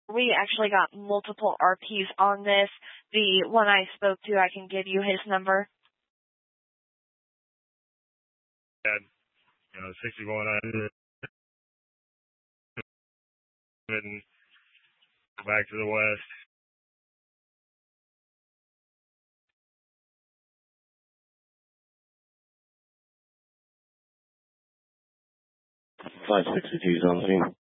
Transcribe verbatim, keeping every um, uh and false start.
we actually got multiple R Ps on this. The one I spoke to, I can give you his number. Had, you know, sixty-one hundred and back to the west. five sixty-two is on scene.